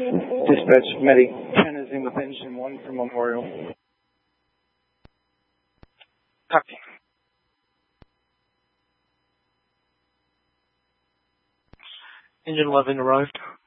Dispatch Medic 10 is in with engine 1 for Memorial. Copy. Engine 11 arrived.